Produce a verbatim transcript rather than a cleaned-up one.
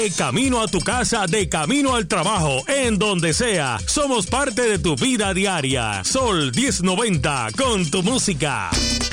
De camino a tu casa, de camino al trabajo, en donde sea, somos parte de tu vida diaria. Sol diez noventa, con tu música.